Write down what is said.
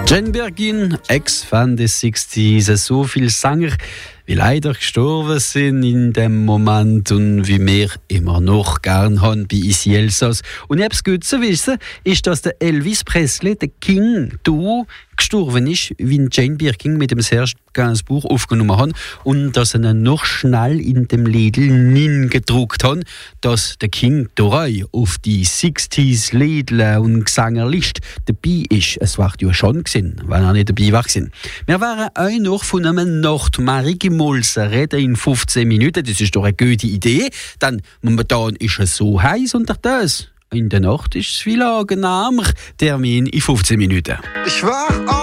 Jane Birkin, Ex-Fan des 60s, so viele Sänger, wie leider gestorben sind in dem Moment und wie wir immer noch gern haben bei «Ici Elsass». Und ich hab's gut zu wissen, ist, dass der Elvis Presley, der King, gestorben ist, wie Jane Birkin mit dem Serge Gainsbourg aufgenommen haben und dass er ihn noch schnell in dem Liedl gedruckt hat, dass der King dabei auf die 60s Liedl und Gesängerliste dabei ist. Es war ja schon gewesen, wenn er nicht dabei war. Wir waren auch noch von einem Nachtmarigimolsen reden in 15 Minuten. Das ist doch eine gute Idee. Denn momentan ist es so heiß und das. In der Nacht ist es viel angenehmer. Termin in 15 Minuten. Ich wach auf.